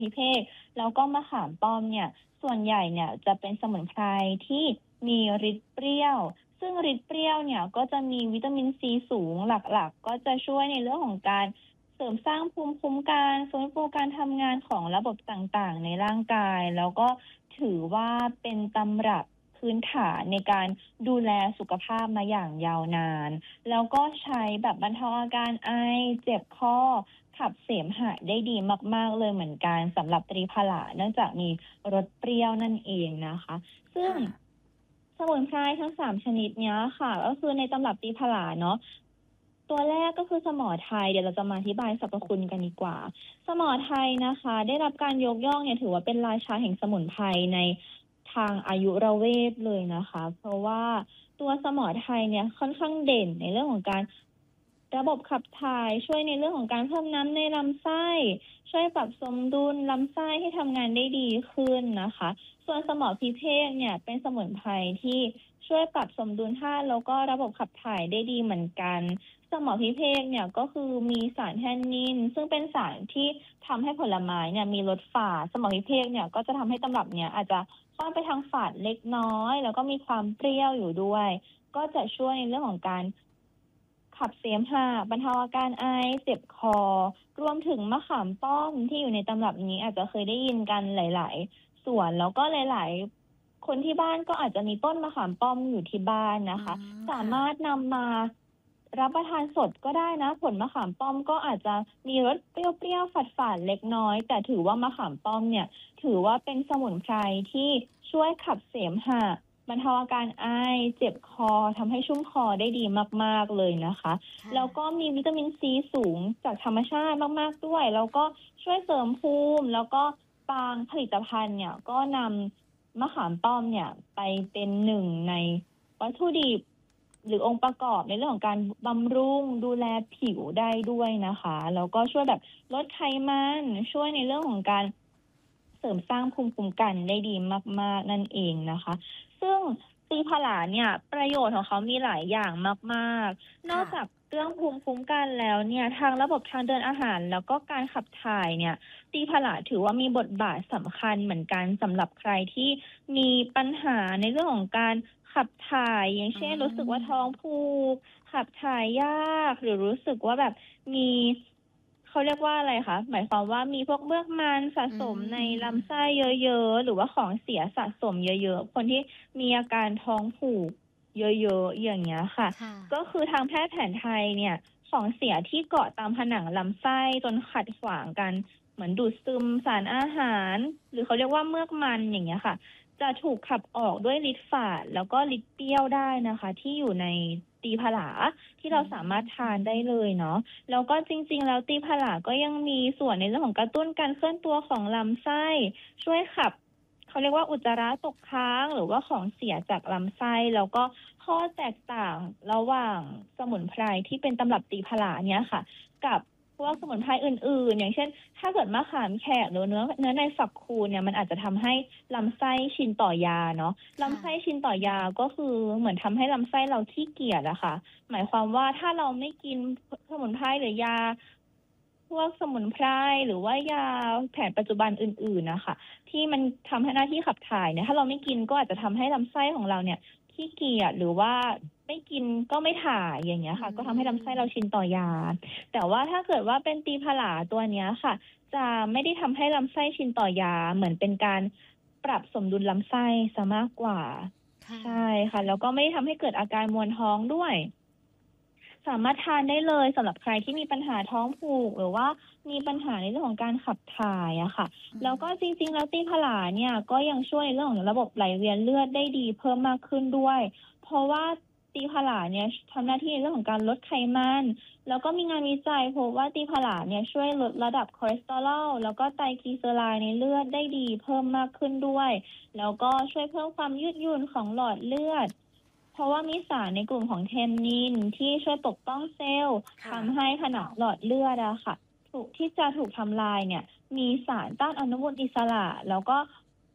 พิเภกแล้วก็มะขามป้อมเนี่ยส่วนใหญ่เนี่ยจะเป็นสมุนไพรที่มีฤทธิ์เปรี้ยวซึ่งฤทธิ์เปรี้ยวเนี่ยก็จะมีวิตามินซีสูงหลักๆก็จะช่วยในเรื่องของการเสริมสร้างภูมิคุ้มกันฟื้นฟูการทำงานของระบบต่างๆในร่างกายแล้วก็ถือว่าเป็นตำรับพื้นฐานในการดูแลสุขภาพมาอย่างยาวนานแล้วก็ใช้แบบบรรเทาอาการไอเจ็บคอขับเสมหะได้ดีมากๆเลยเหมือนกันสำหรับตรีผลาเนื่องจากมีรสเปรี้ยวนั่นเองนะคะซึ่งค่ะสมุนไพรทั้ง3ชนิดเนี้ยค่ะก็คือในตำรับตรีผลาเนาะตัวแรกก็คือสมอไทยเดี๋ยวเราจะมาอธิบายสรรพคุณกันดีกว่าสมอไทยนะคะได้รับการยกย่องเนี่ยถือว่าเป็นราชาแห่งสมุนไพรในทางอายุรเวทเลยนะคะเพราะว่าตัวสมอไทยเนี่ยค่อนข้างเด่นในเรื่องของการระบบขับถ่ายช่วยในเรื่องของการเพิ่มน้ำในลำไส้ช่วยปรับสมดุลลำไส้ให้ทำงานได้ดีขึ้นนะคะส่วนสมอพิเภกเนี่ยเป็นสมุนไพรที่ช่วยปรับสมดุลธาตุแล้วก็ระบบขับถ่ายได้ดีเหมือนกัน สมอพิเภกเนี่ยก็คือมีสารแทนนินซึ่งเป็นสารที่ทำให้ผลไม้เนี่ยมีรสฝาดสมอพิเภกเนี่ยก็จะทำให้ตำรับเนี่ยอาจจะค่อนไปทางฝาดเล็กน้อยแล้วก็มีความเปรี้ยวอยู่ด้วยก็จะช่วยในเรื่องของการขับเสมหะบรรเทาอาการไอเจ็บคอรวมถึงมะขามป้อมที่อยู่ในตำรับนี้อาจจะเคยได้ยินกันหลายๆส่วนแล้วก็หลายๆคนที่บ้านก็อาจจะมีต้นมะขามป้อมอยู่ที่บ้านนะอืคะมสาค่ะมารถนำมารับประทานสดก็ได้นะผลมะขามป้อมก็อาจจะมีรสเปรี้ยวๆฝาดๆเล็กน้อยแต่ถือว่ามะขามป้อมเนี่ยถือว่าเป็นสมุนไพรที่ช่วยขับเสมหะบรรเทาอาการไอเจ็บคอทำให้ชุ่มคอได้ดีมากๆเลยนะคะค่ะแล้วก็มีวิตามินซีสูงจากธรรมชาติมากๆด้วยแล้วก็ช่วยเสริมภูมิแล้วก็บางผลิตภัณฑ์เนี่ยก็นำมะขามป้อมเนี่ยไปเป็นหนึ่งในวัตถุดิบหรือองค์ประกอบในเรื่องของการบำรุงดูแลผิวได้ด้วยนะคะแล้วก็ช่วยแบบลดไขมันช่วยในเรื่องของการเสริมสร้างภูมิคุ้มกันได้ดีมากๆนั่นเองนะคะ ซึ่งตีผลาเนี่ยประโยชน์ของเขามีหลายอย่างมากๆ นอกค่ะจากเรื่องภูมิคุ้มกันแล้วเนี่ยทางระบบทางเดินอาหารแล้วก็การขับถ่ายเนี่ยตีผลาถือว่ามีบทบาทสำคัญเหมือนกันสำหรับใครที่มีปัญหาในเรื่องของการขับถ่ายอย่างอืเช่นรู้สึกว่าท้องมผูกขับถ่ายยากหรือรู้สึกว่าแบบมีเขาเรียกว่าอะไรคะหมายความว่ามีพวกเมือกมันสะอืสมในมลำไส้เยอะๆหรือว่าของเสียสะสมเยอะๆคนที่ มีอาการท้องผูกเยอะๆอย่างเงี้ยค่ะค่ะก็คือทางแพทย์แผนไทยเนี่ยของเสียที่เกาะตามผนังลำไส้จนขัดขวางกันเหมือนดูดซึมสารอาหารหรือเขาเรียกว่าเมือกมันอย่างเงี้ยค่ะจะถูกขับออกด้วยฤทธิ์ฝาดแล้วก็ฤทธิ์เปรี้ยวได้นะคะที่อยู่ในตีผลาที่อืเราสามารถมทานได้เลยเนาะแล้วก็จริงๆแล้วตีผลาก็ยังมีส่วนในเรื่องของกระตุ้นการเคลื่อนตัวของลำไส้ช่วยขับ เขาเรียกว่าอุจจาระตกค้างหรือว่าของเสียจากลำไส้แล้วก็ข้อแตกต่างระหว่างสมุนไพรที่เป็นตำรับตีผลาเนี่ยค่ะกับพวกสมุนไพรอื่นๆอย่างเช่นถ้าเกิดมะขามแขกหรือเนื้อในฝักคูเนี่ยมันอาจจะทำให้ลำไส้ชินต่อยาเนาะลำค่ะไส้ชินต่อยาก็คือเหมือนทำให้ลำไส้เราขี้เกียจอะค่ะหมายความว่าถ้าเราไม่กินสมุนไพรหรือยาพวกสมุนไพรหรือว่ายาแผนปัจจุบันอื่นๆนะคะ ที่มันทำให้หน้าที่ขับถ่ายเนี่ยถ้าเราไม่กินก็อาจจะทำให้ลำไส้ของเราเนี่ยขี้เกียจหรือว่าไม่กินก็ไม่ถ่ายอย่างเงี้ยอืค่ะก็ทำให้ลำไส้เรามชินต่อยาแต่ว่าถ้าเกิดว่าเป็นตีผลาตัวเนี้ยค่ะจะไม่ได้ทำให้ลำไส้ชินต่อยาเหมือนเป็นการปรับสมดุลลำไส้ซะมากกว่าค่ะใช่ค่ะแล้วก็ไม่ได้ทำให้เกิดอาการมวนท้องด้วย สามารถทานได้เลยสำหรับใครที่มีปัญหาท้องผูกหรือว่ามีปัญหาในเรื่องของการขับถ่ายอะค่ะอืแล้วก็จมริงๆแล้วตีผลาเนี่ยก็ยังช่วยในเรื่องของระบบไหลเวียนเลือดได้ดีเพิ่มมากขึ้นด้วยเพราะว่าตีผลาเนี่ยทำหน้าที่ในเรื่องของการลดไขมันแล้วก็มีงานวิจัยพบว่าตีผลาเนี่ยช่วยลดระดับคอเลสเตอรอลแล้วก็ไตรกลีเซอไรด์ในเลือดได้ดีเพิ่มมากขึ้นด้วยแล้วก็ช่วยเพิ่มความยืดหยุ่นของหลอดเลือด เพราะว่ามีสารในกลุ่มของเทนนินที่ช่วยปกป้องเซลล์ค่ะทำให้ผนังหลอดเลือดอะค่ะถูกที่จะถูกทำลายเนี่ยมีสารต้านอนุมูลอิสระแล้วก็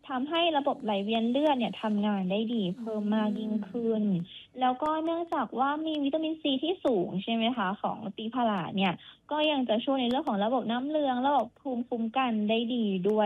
ทำให้ระบบไหลเวียนเลือดเนี่ยทำงานได้ดีเพิ่มมากยิ่งขึ้น แล้วก็เนื่องจากว่ามีวิตามินซีที่สูงใช่ไหมคะของตีพาราเนี่ยก็ยังจะช่วยในเรื่องของระบบน้ำเหลืองระบบภูมิคุ้มกันได้ดีด้วย